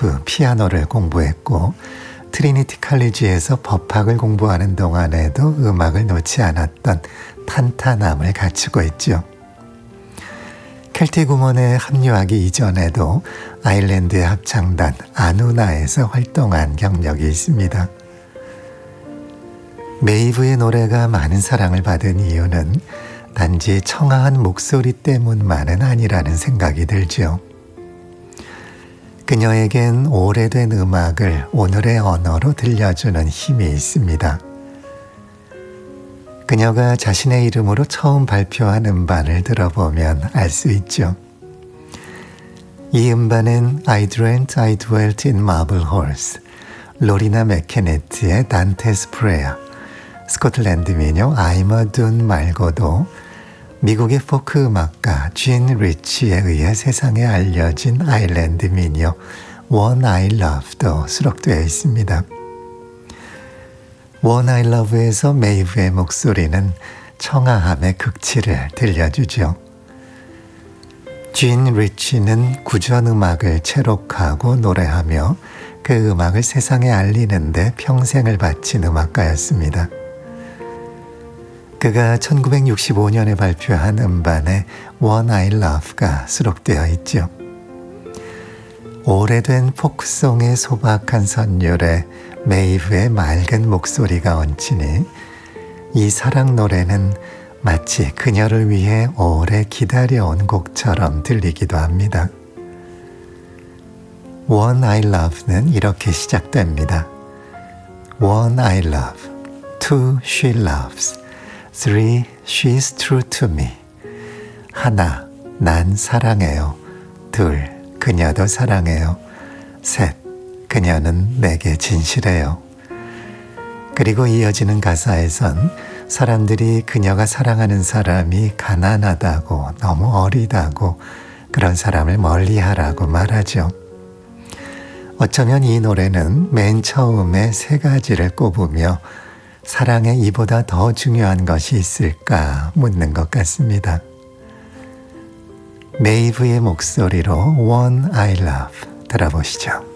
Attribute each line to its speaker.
Speaker 1: 메이브 피아노를 공부했고 트리니티 칼리지에서 법학을 공부하는 동안에도 음악을 놓지 않았던 탄탄함을 갖추고 있죠. 켈틱 우먼에 합류하기 이전에도 아일랜드의 합창단 아누나에서 활동한 경력이 있습니다. 메이브의 노래가 많은 사랑을 받은 이유는 단지 청아한 목소리 때문만은 아니라는 생각이 들죠. 그녀에겐 오래된 음악을 오늘의 언어로 들려주는 힘이 있습니다. 그녀가 자신의 이름으로 처음 발표한 음반을 들어보면 알 수 있죠. 이 음반은 I Dreamt I Dwelt in Marble Halls, 로리나 맥케네트의 Dante's Prayer, 스코틀랜드 민요 I'm a Dune 말고도 미국의 포크 음악가 진 리치에 의해 세상에 알려진 아일랜드 민요 One I Love도 수록되어 있습니다. One I Love에서 메이브의 목소리는 청아함의 극치를 들려주죠. 진 리치는 구전음악을 채록하고 노래하며 그 음악을 세상에 알리는 데 평생을 바친 음악가였습니다. 그가 1965년에 발표한 음반에 One I Love가 수록되어 있죠. 오래된 포크송의 소박한 선율에 메이브의 맑은 목소리가 얹히니 이 사랑 노래는 마치 그녀를 위해 오래 기다려온 곡처럼 들리기도 합니다. One I Love는 이렇게 시작됩니다. One I love, two she loves, three she's true to me. 하나, 난 사랑해요. 둘, 그녀도 사랑해요. 셋, 그녀는 내게 진실해요. 그리고 이어지는 가사에선 사람들이 그녀가 사랑하는 사람이 가난하다고, 너무 어리다고, 그런 사람을 멀리하라고 말하죠. 어쩌면 이 노래는 맨 처음에 세 가지를 꼽으며 사랑에 이보다 더 중요한 것이 있을까 묻는 것 같습니다. 메이브의 목소리로 One I Love 들어보시죠.